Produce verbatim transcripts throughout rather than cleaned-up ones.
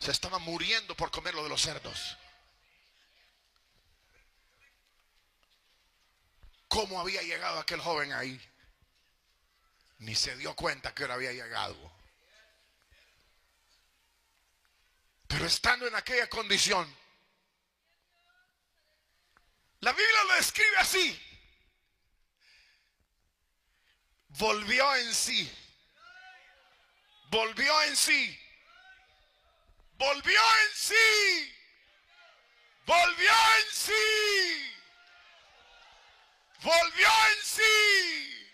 Se estaba muriendo por comer lo de los cerdos. ¿Cómo había llegado aquel joven ahí? Ni se dio cuenta que ahora había llegado. Pero estando en aquella condición, la Biblia lo describe así: volvió en sí, volvió en sí, volvió en sí, volvió en sí, volvió en sí.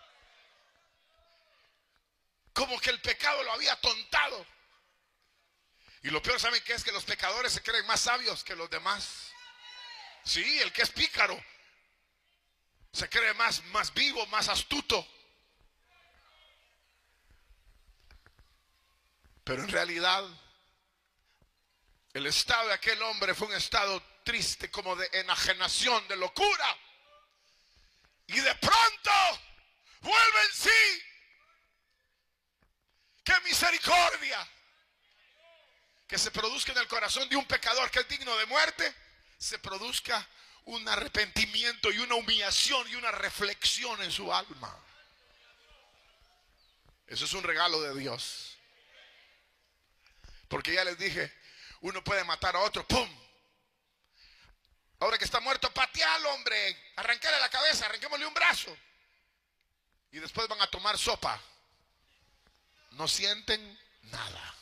Como que el pecado lo había atontado. Y lo peor, ¿saben qué es? Que los pecadores se creen más sabios que los demás. Sí, el que es pícaro se cree más, más vivo, más astuto. Pero en realidad, el estado de aquel hombre fue un estado triste, como de enajenación, de locura. Y de pronto vuelve en sí. ¡Qué misericordia! Que se produzca en el corazón de un pecador que es digno de muerte, se produzca un arrepentimiento y una humillación y una reflexión en su alma. Eso es un regalo de Dios. Porque ya les dije, uno puede matar a otro, ¡pum! Ahora que está muerto, patealo, hombre, arrancarle la cabeza, arranquémosle un brazo. Y después van a tomar sopa. No sienten nada.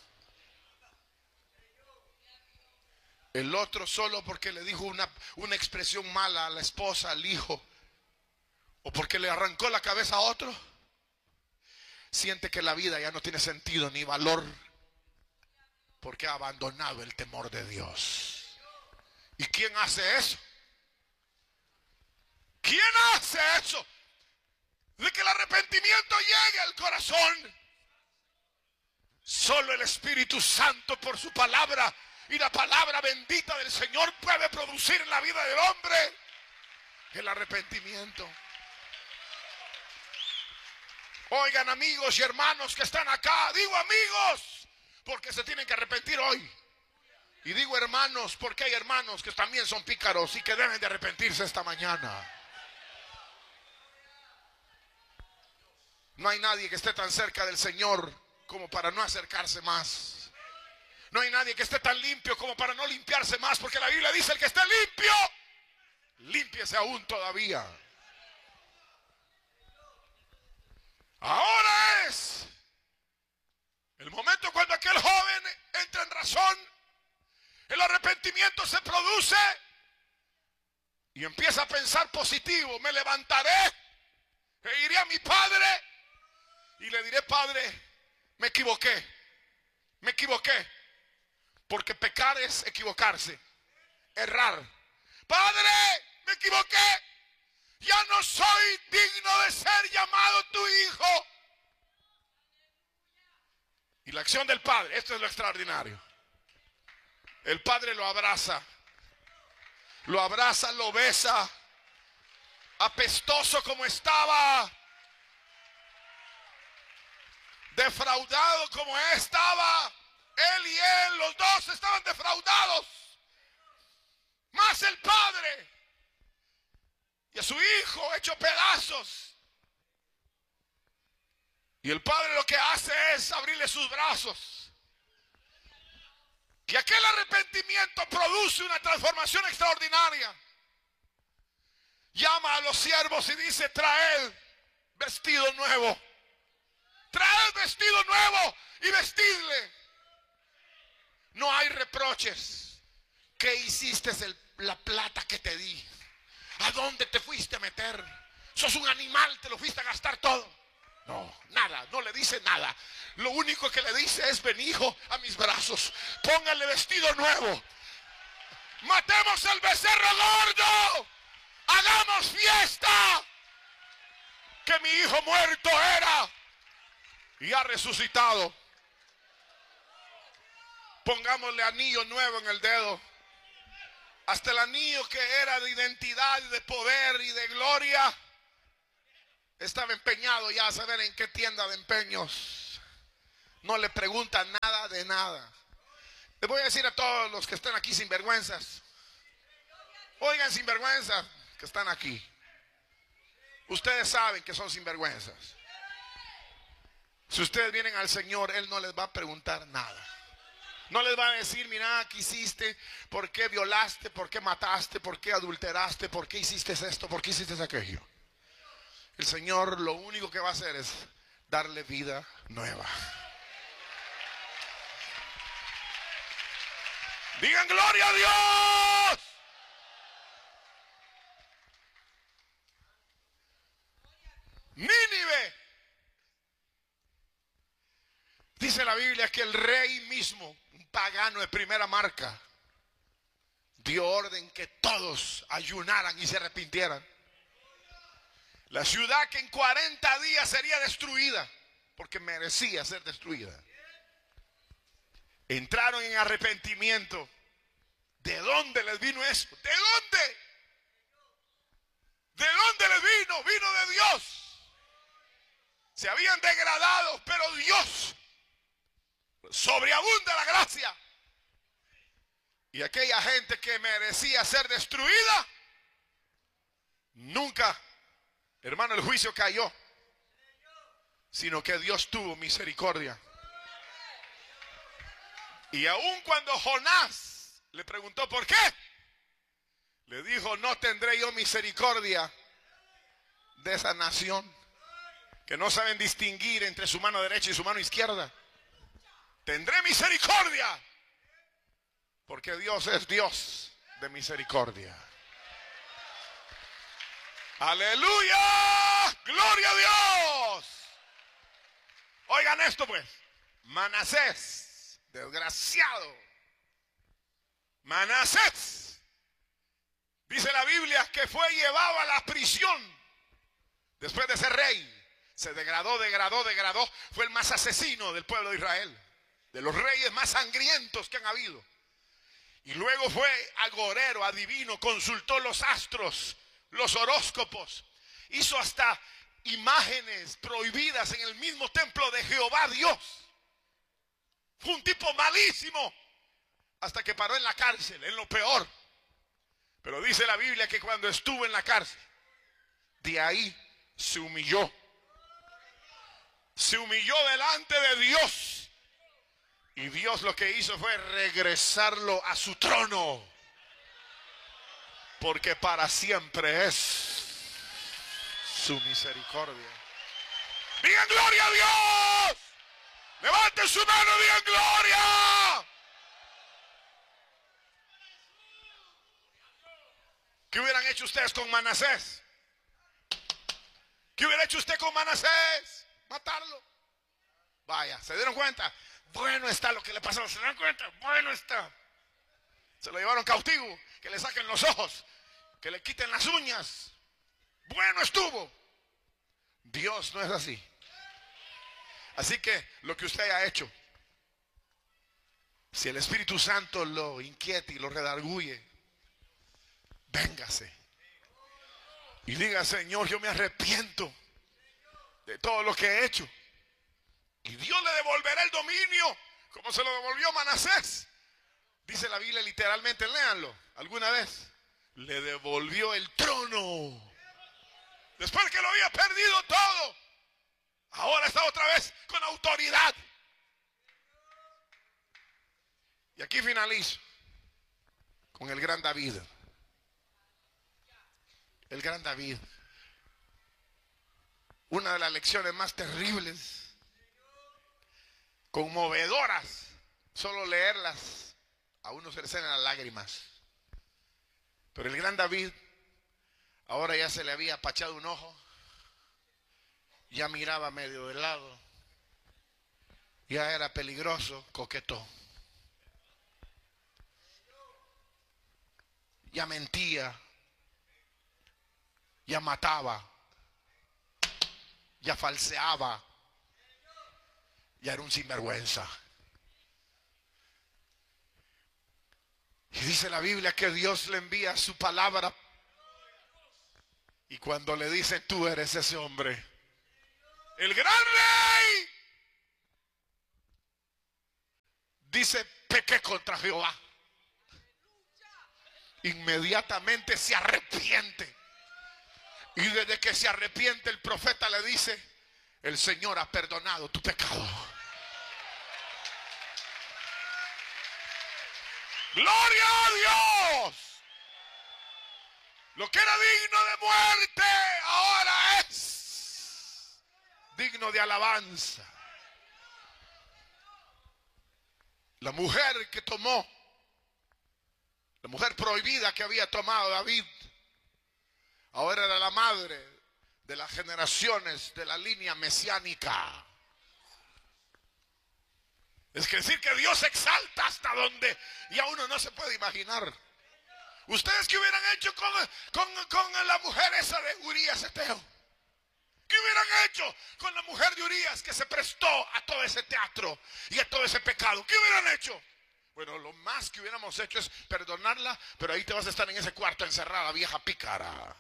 El otro, solo porque le dijo una, una expresión mala a la esposa, al hijo, o porque le arrancó la cabeza a otro, siente que la vida ya no tiene sentido ni valor, porque ha abandonado el temor de Dios. ¿Y quién hace eso? ¿Quién hace eso? De que el arrepentimiento llegue al corazón. Solo el Espíritu Santo, por su palabra y la palabra bendita del Señor, puede producir en la vida del hombre el arrepentimiento. Oigan, amigos y hermanos que están acá, digo amigos porque se tienen que arrepentir hoy. Y digo hermanos porque hay hermanos que también son pícaros y que deben de arrepentirse esta mañana. No hay nadie que esté tan cerca del Señor como para no acercarse más. No hay nadie que esté tan limpio como para no limpiarse más, porque la Biblia dice: el que esté limpio, límpiese aún todavía. Ahora es el momento cuando aquel joven entra en razón, el arrepentimiento se produce y empieza a pensar positivo. Me levantaré e iré a mi padre y le diré: Padre, me equivoqué, me equivoqué. Porque pecar es equivocarse, errar. Padre, me equivoqué. Ya no soy digno de ser llamado tu hijo. Y la acción del padre, esto es lo extraordinario. El padre lo abraza, lo abraza, lo besa, apestoso como estaba, defraudado como estaba. Él y él, los dos estaban defraudados. Más el padre. Y a su hijo hecho pedazos. Y el padre lo que hace es abrirle sus brazos. Y aquel arrepentimiento produce una transformación extraordinaria. Llama a los siervos y dice: traed vestido nuevo. Traed vestido nuevo y vestidle. No hay reproches. ¿Qué hiciste el, la plata que te di? ¿A dónde te fuiste a meter? ¿Sos un animal? ¿Te lo fuiste a gastar todo? No, nada, no le dice nada. Lo único que le dice es: ven, hijo, a mis brazos. Póngale vestido nuevo. Matemos el becerro gordo. Hagamos fiesta. Que mi hijo muerto era y ha resucitado. Pongámosle anillo nuevo en el dedo. Hasta el anillo que era de identidad, de poder y de gloria, estaba empeñado ya a saber en qué tienda de empeños. No le pregunta nada de nada. Les voy a decir a todos los que están aquí sinvergüenzas. Oigan, sinvergüenzas que están aquí. Ustedes saben que son sinvergüenzas. Si ustedes vienen al Señor, Él no les va a preguntar nada. No les va a decir, mira, ¿qué hiciste? ¿Por qué violaste? ¿Por qué mataste? ¿Por qué adulteraste? ¿Por qué hiciste esto? ¿Por qué hiciste aquello? El Señor lo único que va a hacer es darle vida nueva. Digan gloria a Dios. Nínive. Dice la Biblia que el rey mismo, un pagano de primera marca, dio orden que todos ayunaran y se arrepintieran. La ciudad que en cuarenta días sería destruida, porque merecía ser destruida. Entraron en arrepentimiento. ¿De dónde les vino eso? ¿De dónde? ¿De dónde les vino? Vino de Dios. Se habían degradado, pero Dios sobreabunda la gracia. Y aquella gente que merecía ser destruida, nunca, hermano, el juicio cayó, sino que Dios tuvo misericordia. Y aun cuando Jonás le preguntó por qué, le dijo, no tendré yo misericordia de esa nación que no saben distinguir entre su mano derecha y su mano izquierda. Tendré misericordia, porque Dios es Dios de misericordia. Aleluya, gloria a Dios. Oigan esto pues, Manasés, desgraciado, Manasés, dice la Biblia que fue llevado a la prisión después de ser rey. Se degradó, degradó, degradó. Fue el más asesino del pueblo de Israel, de los reyes más sangrientos que han habido. Y luego fue agorero, adivino, consultó los astros, los horóscopos, hizo hasta imágenes prohibidas en el mismo templo de Jehová Dios. Fue un tipo malísimo, hasta que paró en la cárcel, en lo peor. Pero dice la Biblia que cuando estuvo en la cárcel, de ahí se humilló. Se humilló delante de Dios. Y Dios lo que hizo fue regresarlo a su trono. Porque para siempre es su misericordia. Digan gloria a Dios. Levanten su mano, digan gloria. ¿Qué hubieran hecho ustedes con Manasés? ¿Qué hubiera hecho usted con Manasés? Matarlo. Vaya, ¿se dieron cuenta? Bueno está lo que le pasó, ¿se dan cuenta? Bueno está. Se lo llevaron cautivo, que le saquen los ojos, que le quiten las uñas. Bueno estuvo. Dios no es así. Así que lo que usted haya hecho, si el Espíritu Santo lo inquieta y lo redarguye, véngase y diga, Señor, yo me arrepiento de todo lo que he hecho. Y Dios le devolverá el dominio, como se lo devolvió Manasés. Dice la Biblia literalmente, léanlo alguna vez. Le devolvió el trono. Después que lo había perdido todo, ahora está otra vez con autoridad. Y aquí finalizo con el gran David. El gran David. Una de las lecciones más terribles, conmovedoras, solo leerlas a uno se le salen las lágrimas. Pero el gran David, ahora ya se le había apachado un ojo, ya miraba medio de lado, ya era peligroso, coquetó, ya mentía, ya mataba, ya falseaba, ya era un sinvergüenza. Y dice la Biblia que Dios le envía su palabra. Y cuando le dice, tú eres ese hombre, el gran rey, dice, pequé contra Jehová. Inmediatamente se arrepiente. Y desde que se arrepiente, el profeta le dice: el Señor ha perdonado tu pecado. ¡Gloria a Dios! Lo que era digno de muerte ahora es digno de alabanza. La mujer que tomó, la mujer prohibida que había tomado David, ahora era la madre de las generaciones de la línea mesiánica. Es que decir que Dios exalta hasta donde ya uno no se puede imaginar. ¿Ustedes qué hubieran hecho con, con, con la mujer esa de Urías Eteo? ¿Qué hubieran hecho con la mujer de Urías que se prestó a todo ese teatro y a todo ese pecado? ¿Qué hubieran hecho? Bueno, lo más que hubiéramos hecho es perdonarla, pero ahí te vas a estar en ese cuarto encerrada, vieja pícara.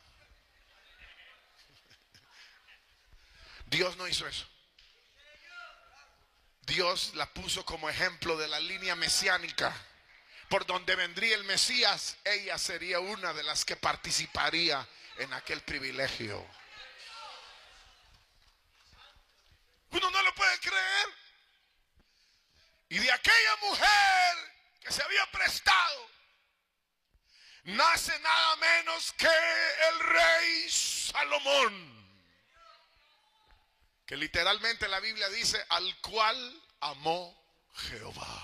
Dios no hizo eso. Dios la puso como ejemplo de la línea mesiánica. Por donde vendría el Mesías, ella sería una de las que participaría en aquel privilegio. Uno no lo puede creer. Y de aquella mujer que se había prestado, nace nada menos que el rey Salomón, que literalmente la Biblia dice: al cual amó Jehová.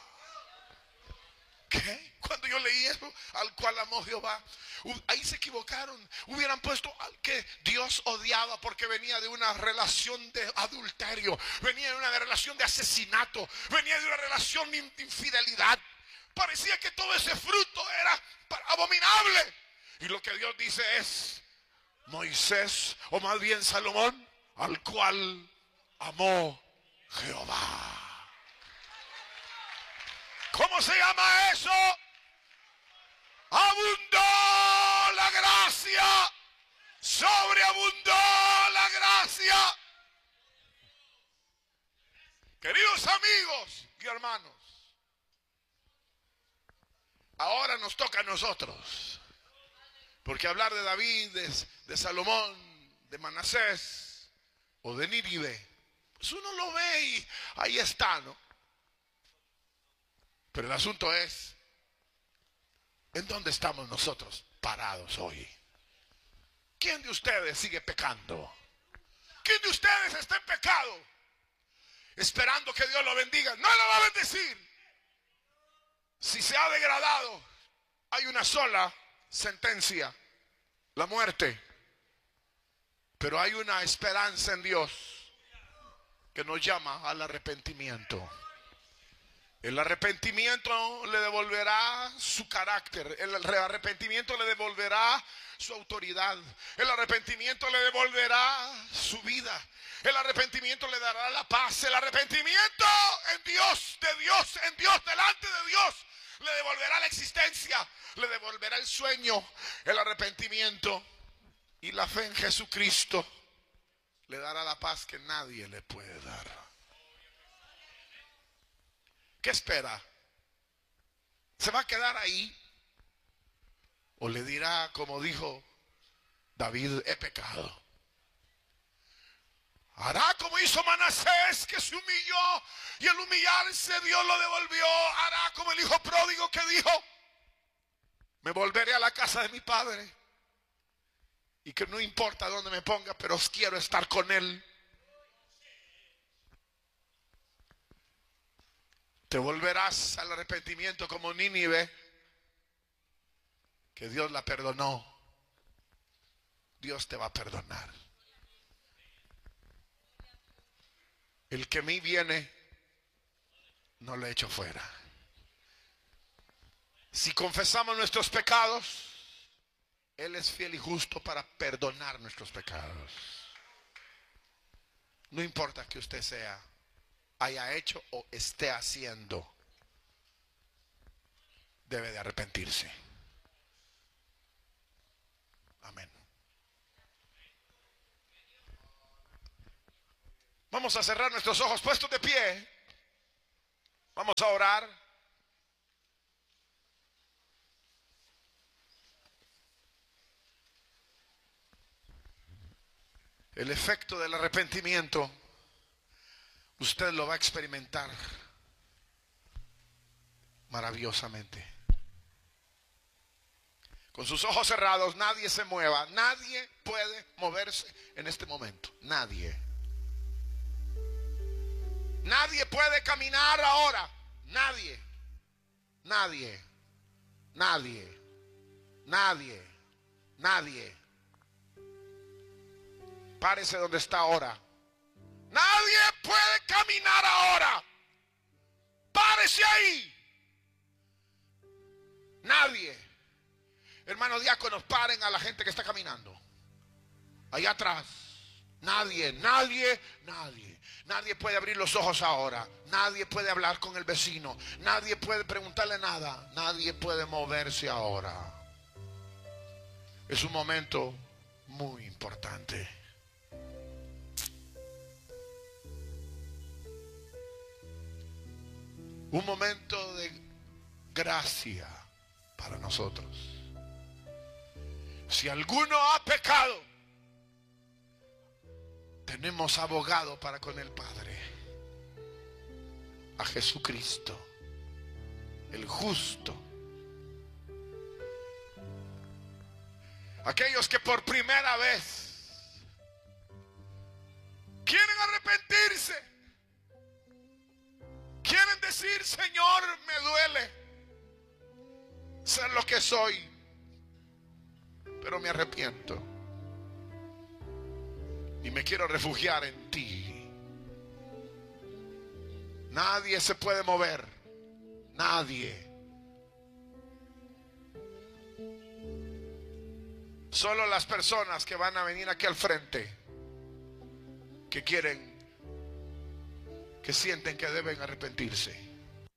¿Qué? Cuando yo leí eso, al cual amó Jehová, ahí se equivocaron. Hubieran puesto al que Dios odiaba porque venía de una relación de adulterio, venía de una relación de asesinato, venía de una relación de infidelidad. Parecía que todo ese fruto era abominable. Y lo que Dios dice es: Moisés, o más bien Salomón, al cual amó Jehová. ¿Cómo se llama eso? Abundó la gracia, sobreabundó la gracia. Queridos amigos y hermanos, ahora nos toca a nosotros, porque hablar de David, de, de Salomón, de Manasés o de Nínive, pues uno lo ve y ahí está, ¿no? Pero el asunto es: ¿en dónde estamos nosotros parados hoy? ¿Quién de ustedes sigue pecando? ¿Quién de ustedes está en pecado esperando que Dios lo bendiga? No lo va a bendecir. Si se ha degradado, hay una sola sentencia: la muerte. Pero hay una esperanza en Dios que nos llama al arrepentimiento. El arrepentimiento le devolverá su carácter. El arrepentimiento le devolverá su autoridad. El arrepentimiento le devolverá su vida. El arrepentimiento le dará la paz. El arrepentimiento en Dios, de Dios, en Dios, delante de Dios, le devolverá la existencia, le devolverá el sueño. El arrepentimiento y la fe en Jesucristo le dará la paz que nadie le puede dar. ¿Qué espera? ¿Se va a quedar ahí? ¿O le dirá, como dijo David: he pecado? ¿Hará como hizo Manasés, que se humilló y al humillarse Dios lo devolvió? ¿Hará como el hijo pródigo que dijo: me volveré a la casa de mi padre, y que no importa dónde me ponga, pero quiero estar con él? ¿Te volverás al arrepentimiento como Nínive, que Dios la perdonó? Dios te va a perdonar. El que a mí viene, no lo echo fuera. Si confesamos nuestros pecados, Él es fiel y justo para perdonar nuestros pecados. No importa que usted sea, haya hecho o esté haciendo, debe de arrepentirse. Amén. Vamos a cerrar nuestros ojos puestos de pie. Vamos a orar. El efecto del arrepentimiento, usted lo va a experimentar maravillosamente. Con sus ojos cerrados, nadie se mueva, nadie puede moverse en este momento, nadie. Nadie puede caminar ahora, nadie, nadie, nadie, nadie, nadie. Párese donde está ahora. Nadie puede caminar ahora. Párese ahí. Nadie. Hermanos diáconos, paren a la gente que está caminando. Allá atrás. Nadie, nadie, nadie. Nadie puede abrir los ojos ahora. Nadie puede hablar con el vecino. Nadie puede preguntarle nada. Nadie puede moverse ahora. Es un momento muy importante. Un momento de gracia para nosotros. Si alguno ha pecado, tenemos abogado para con el Padre, a Jesucristo, el justo. Aquellos que por primera vez quieren arrepentirse, quieren decir: Señor, me duele ser lo que soy, pero me arrepiento y me quiero refugiar en ti. Nadie se puede mover, nadie. Solo las personas que van a venir aquí al frente, que quieren, que sienten que deben arrepentirse.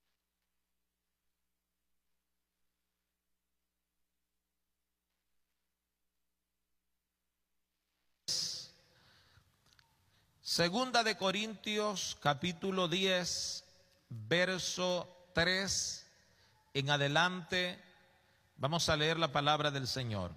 Segunda de Corintios, capítulo diez, verso tres en adelante, vamos a leer la palabra del Señor.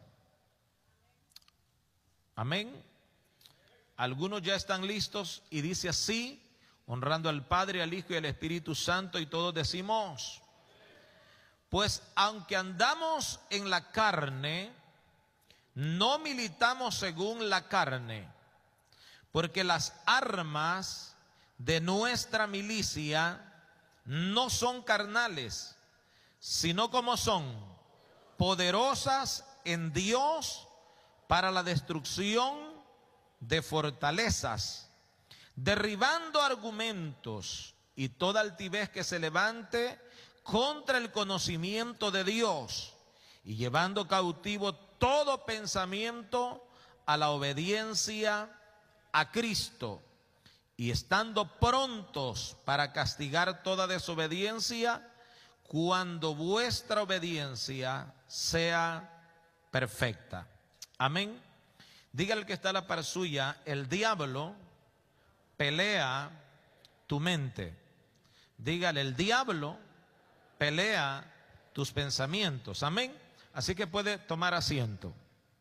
Amén. Algunos ya están listos y dice así, honrando al Padre, al Hijo y al Espíritu Santo, y todos decimos: pues aunque andamos en la carne, no militamos según la carne, porque las armas de nuestra milicia no son carnales, sino como son poderosas en Dios para la destrucción de fortalezas, derribando argumentos y toda altivez que se levante contra el conocimiento de Dios, y llevando cautivo todo pensamiento a la obediencia a Cristo, y estando prontos para castigar toda desobediencia cuando vuestra obediencia sea perfecta. Amén. Dígale que está a la par suya: el diablo pelea tu mente. Dígale: el diablo pelea tus pensamientos. Amén. Así que puede tomar asiento.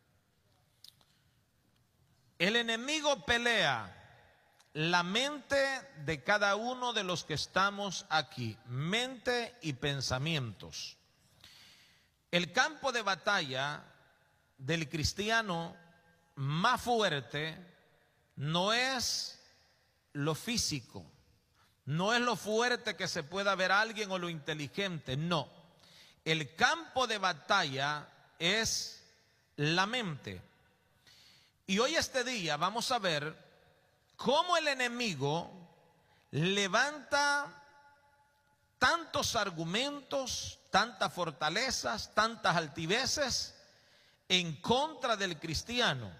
El enemigo pelea la mente de cada uno de los que estamos aquí, mente y pensamientos. El campo de batalla del cristiano más fuerte no es lo físico, no es lo fuerte que se pueda ver a alguien o lo inteligente, no. El campo de batalla es la mente. Y hoy este día vamos a ver cómo el enemigo levanta tantos argumentos, tantas fortalezas, tantas altiveces en contra del cristiano.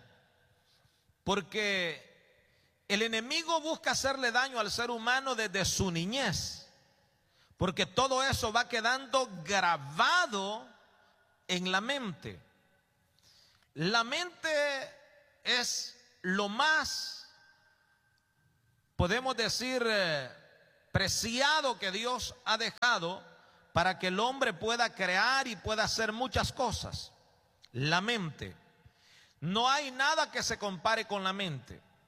Porque el enemigo busca hacerle daño al ser humano desde su niñez. Porque todo eso va quedando grabado en la mente. La mente es lo más, podemos decir, eh, preciado que Dios ha dejado para que el hombre pueda crear y pueda hacer muchas cosas. La mente. No hay nada que se compare con la mente.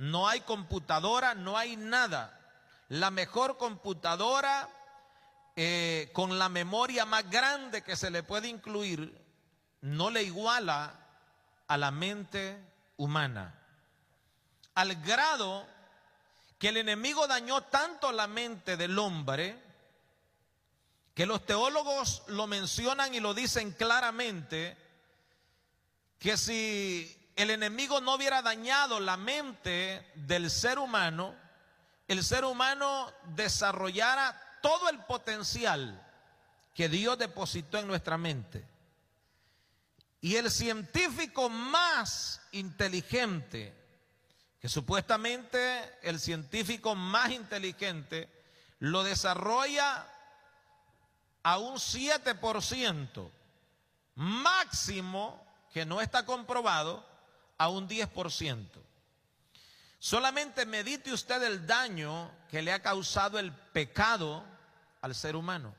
no hay computadora, no hay nada. La mejor computadora eh, con la memoria más grande que se le puede incluir no le iguala a la mente humana. Al grado que el enemigo dañó tanto la mente del hombre que los teólogos lo mencionan y lo dicen claramente, que si el enemigo no hubiera dañado la mente del ser humano, el ser humano desarrollara todo el potencial que Dios depositó en nuestra mente. Y el científico más inteligente, que supuestamente el científico más inteligente lo desarrolla a un siete por ciento, máximo, que no está comprobado, a un diez por ciento. Solamente medite usted el daño que le ha causado el pecado al ser humano.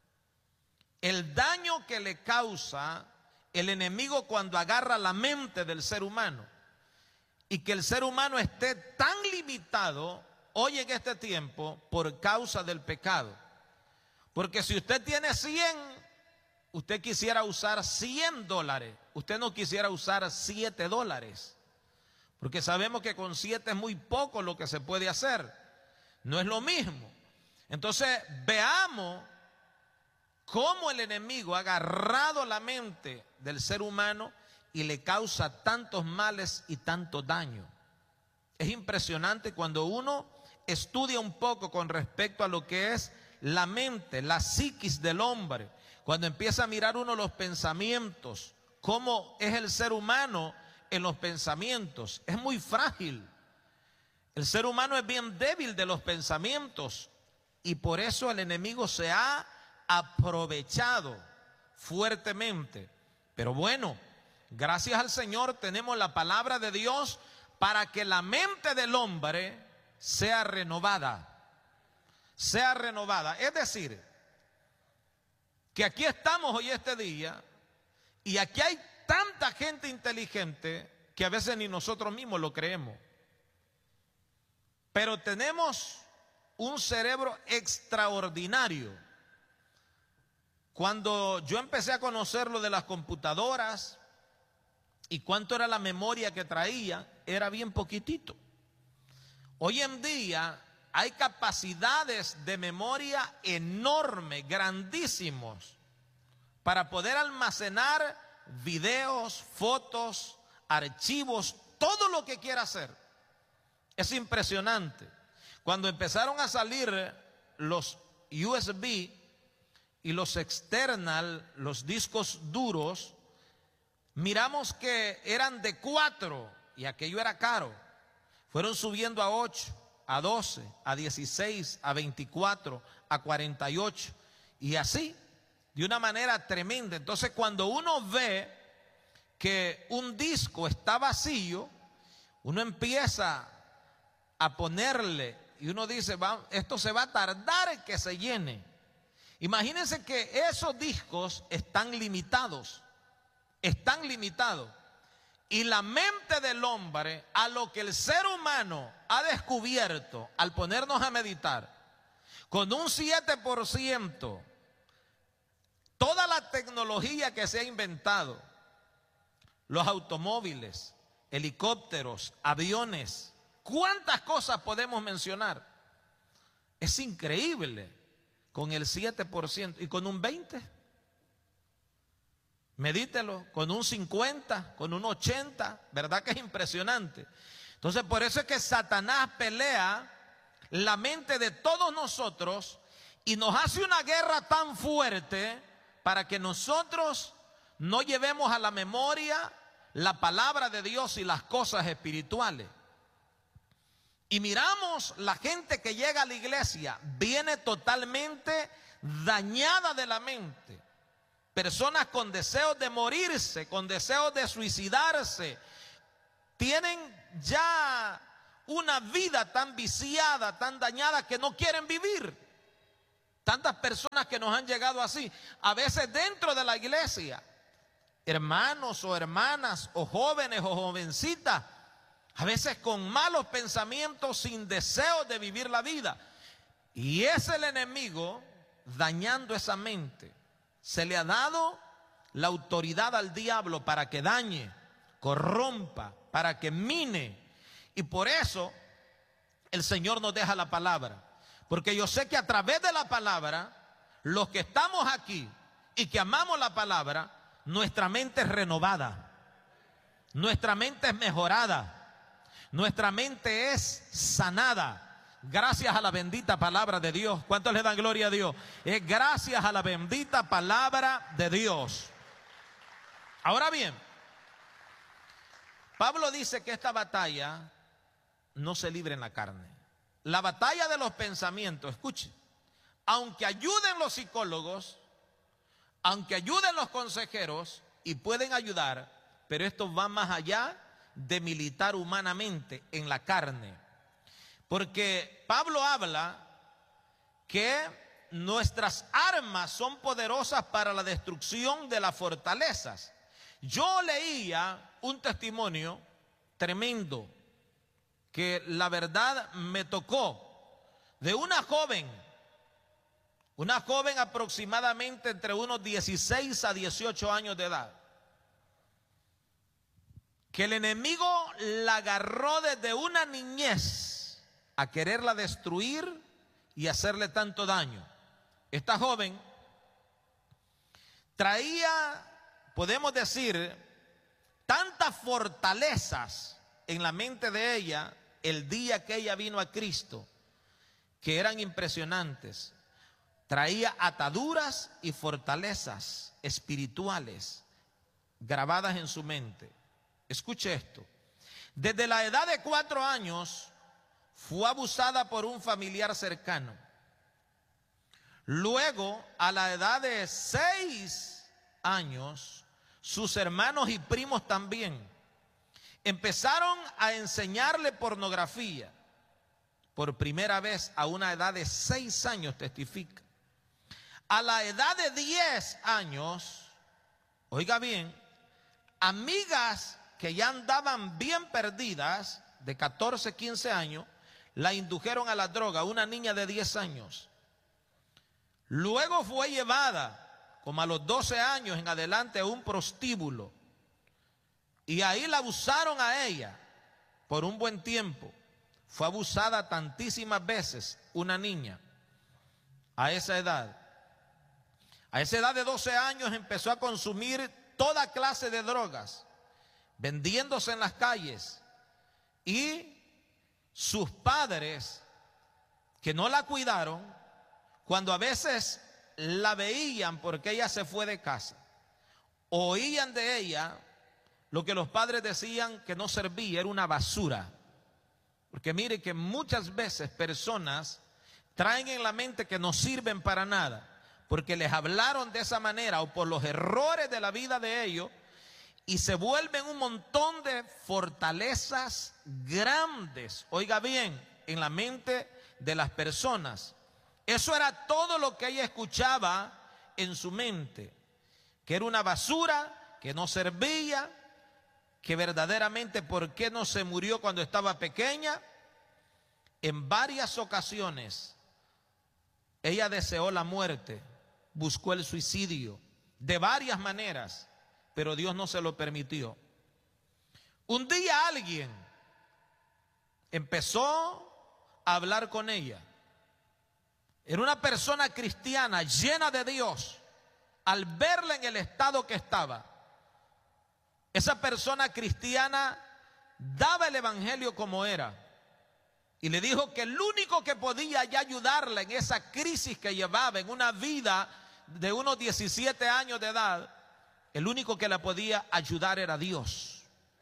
El daño que le causa el enemigo cuando agarra la mente del ser humano, y que el ser humano esté tan limitado hoy en este tiempo por causa del pecado. Porque si usted tiene cien, usted quisiera usar cien dólares, usted no quisiera usar siete dólares. Porque sabemos que con siete es muy poco lo que se puede hacer. No es lo mismo. Entonces veamos cómo el enemigo ha agarrado la mente del ser humano y le causa tantos males y tanto daño. Es impresionante cuando uno estudia un poco con respecto a lo que es la mente, la psiquis del hombre. Cuando empieza a mirar uno los pensamientos, cómo es el ser humano en los pensamientos, es muy frágil. El ser humano es bien débil de los pensamientos y por eso el enemigo se ha aprovechado fuertemente. Pero bueno, gracias al Señor tenemos la palabra de Dios para que la mente del hombre sea renovada. Sea renovada. Es decir, que aquí estamos hoy este día y aquí hay tanta gente inteligente que a veces ni nosotros mismos lo creemos. Pero tenemos un cerebro extraordinario. Cuando yo empecé a conocer lo de las computadoras y cuánto era la memoria que traía, era bien poquitito. Hoy en día hay capacidades de memoria enormes, grandísimos, para poder almacenar videos, fotos, archivos, todo lo que quiera hacer. Es impresionante. Cuando empezaron a salir los U S B y los external, los discos duros, miramos que eran de cuatro y aquello era caro. Fueron subiendo a ocho, a doce, a dieciséis, a veinticuatro, a cuarenta y ocho y así, de una manera tremenda. Entonces cuando uno ve que un disco está vacío, uno empieza a ponerle y uno dice, va, esto se va a tardar en que se llene. Imagínense que esos discos están limitados, están limitados. Y la mente del hombre, a lo que el ser humano ha descubierto al ponernos a meditar, con un siete por ciento, toda la tecnología que se ha inventado, los automóviles, helicópteros, aviones, ¿cuántas cosas podemos mencionar? Es increíble. Con el siete por ciento y con un veinte por ciento. Medítelo, con un cincuenta, con un ochenta, ¿verdad que es impresionante? Entonces por eso es que Satanás pelea la mente de todos nosotros y nos hace una guerra tan fuerte para que nosotros no llevemos a la memoria la palabra de Dios y las cosas espirituales. Y miramos la gente que llega a la iglesia, viene totalmente dañada de la mente. Personas con deseos de morirse, con deseos de suicidarse, tienen ya una vida tan viciada, tan dañada que no quieren vivir. Tantas personas que nos han llegado así, a veces dentro de la iglesia, hermanos o hermanas o jóvenes o jovencitas, a veces con malos pensamientos, sin deseo de vivir la vida. Y es el enemigo dañando esa mente. Se le ha dado la autoridad al diablo para que dañe, corrompa, para que mine. Y por eso el Señor nos deja la palabra. Porque yo sé que a través de la palabra, los que estamos aquí y que amamos la palabra, nuestra mente es renovada, nuestra mente es mejorada, nuestra mente es sanada, gracias a la bendita palabra de Dios. ¿Cuántos le dan gloria a Dios? Es gracias a la bendita palabra de Dios. Ahora bien, Pablo dice que esta batalla no se libra en la carne. La batalla de los pensamientos, escuche, aunque ayuden los psicólogos, aunque ayuden los consejeros, y pueden ayudar, pero esto va más allá de militar humanamente en la carne. Porque Pablo habla que nuestras armas son poderosas para la destrucción de las fortalezas. Yo leía un testimonio tremendo que la verdad me tocó, de una joven, una joven aproximadamente entre unos dieciséis a dieciocho años de edad, que el enemigo la agarró desde una niñez a quererla destruir y hacerle tanto daño. Esta joven traía, podemos decir, tantas fortalezas en la mente de ella el día que ella vino a Cristo, que eran impresionantes. Traía ataduras y fortalezas espirituales grabadas en su mente. Escuche esto. Desde la edad de cuatro años fue abusada por un familiar cercano. Luego, a la edad de seis años, sus hermanos y primos también empezaron a enseñarle pornografía. Por primera vez a una edad de seis años, testifica. A la edad de diez años, oiga bien, amigas que ya andaban bien perdidas, de catorce, quince años, la indujeron a la droga, una niña de diez años. Luego fue llevada, como a los doce años en adelante, a un prostíbulo. Y ahí la abusaron a ella por un buen tiempo. Fue abusada tantísimas veces una niña a esa edad. A esa edad de doce años empezó a consumir toda clase de drogas, vendiéndose en las calles. Y sus padres, que no la cuidaron, cuando a veces la veían porque ella se fue de casa, oían de ella lo que los padres decían que no servía, era una basura. Porque mire que muchas veces personas traen en la mente que no sirven para nada, porque les hablaron de esa manera o por los errores de la vida de ellos, y se vuelven un montón de fortalezas grandes, oiga bien, en la mente de las personas. Eso era todo lo que ella escuchaba en su mente, que era una basura, que no servía, que verdaderamente por qué no se murió cuando estaba pequeña. En varias ocasiones ella deseó la muerte, buscó el suicidio de varias maneras, pero Dios no se lo permitió. Un día alguien empezó a hablar con ella. Era una persona cristiana llena de Dios. Al verla en el estado que estaba, esa persona cristiana daba el evangelio como era y le dijo que el único que podía ya ayudarla en esa crisis que llevaba, en una vida de unos diecisiete años de edad, el único que la podía ayudar era Dios.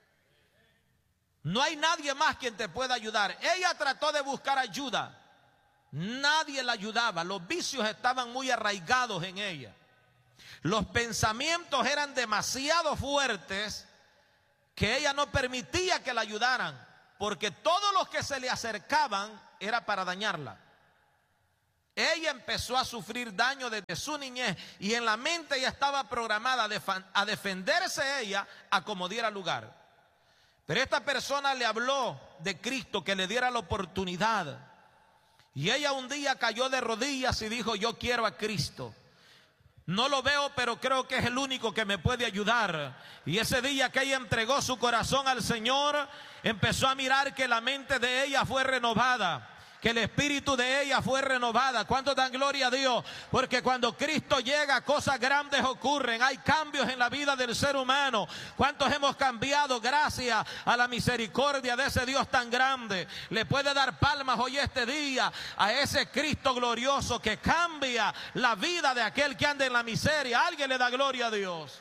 No hay nadie más quien te pueda ayudar. Ella trató de buscar ayuda, nadie la ayudaba. Los vicios estaban muy arraigados en ella. Los pensamientos eran demasiado fuertes que ella no permitía que la ayudaran, porque todos los que se le acercaban era para dañarla. Ella empezó a sufrir daño desde su niñez y en la mente ella estaba programada a defenderse ella a como diera lugar. Pero esta persona le habló de Cristo, que le diera la oportunidad. Y ella un día cayó de rodillas y dijo: yo quiero a Cristo. No lo veo, pero creo que es el único que me puede ayudar. Y ese día que ella entregó su corazón al Señor, empezó a mirar que la mente de ella fue renovada, que el espíritu de ella fue renovada. ¿Cuántos dan gloria a Dios? Porque cuando Cristo llega, cosas grandes ocurren. Hay cambios en la vida del ser humano. ¿Cuántos hemos cambiado gracias a la misericordia de ese Dios tan grande? Le puede dar palmas hoy este día a ese Cristo glorioso que cambia la vida de aquel que anda en la miseria. Alguien le da gloria a Dios.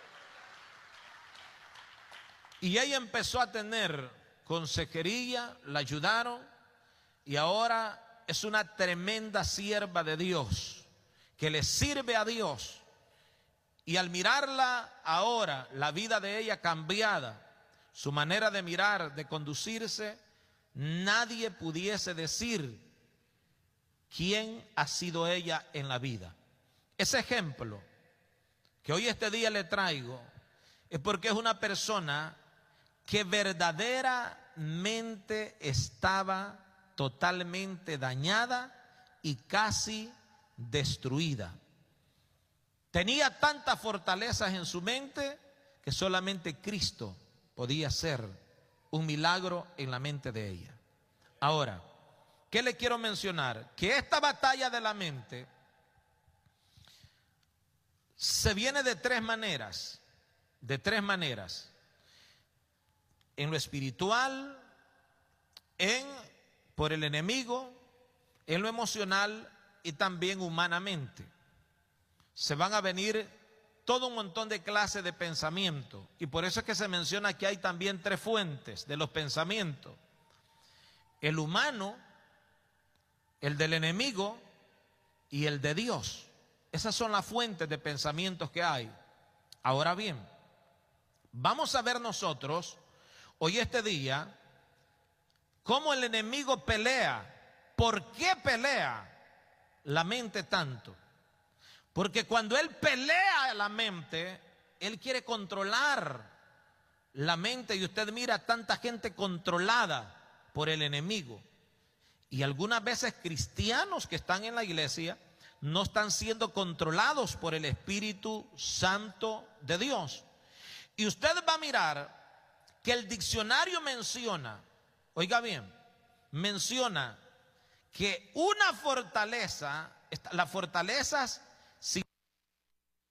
Y ella empezó a tener consejería, la ayudaron. Y ahora es una tremenda sierva de Dios, que le sirve a Dios. Y al mirarla ahora, la vida de ella cambiada, su manera de mirar, de conducirse, nadie pudiese decir quién ha sido ella en la vida. Ese ejemplo que hoy este día le traigo es porque es una persona que verdaderamente estaba totalmente dañada y casi destruida. Tenía tantas fortalezas en su mente que solamente Cristo podía hacer un milagro en la mente de ella. Ahora, ¿qué le quiero mencionar? Que esta batalla de la mente se viene de tres maneras, de tres maneras. En lo espiritual, en por el enemigo, en lo emocional y también humanamente. Se van a venir todo un montón de clases de pensamiento, y por eso es que se menciona que hay también tres fuentes de los pensamientos: el humano, el del enemigo y el de Dios. Esas son las fuentes de pensamientos que hay. Ahora bien, vamos a ver nosotros hoy este día cómo el enemigo pelea. ¿Por qué pelea la mente tanto? Porque cuando él pelea la mente, él quiere controlar la mente. Y usted mira tanta gente controlada por el enemigo. Y algunas veces cristianos que están en la iglesia no están siendo controlados por el Espíritu Santo de Dios. Y usted va a mirar que el diccionario menciona, oiga bien, menciona que una fortaleza, las fortalezas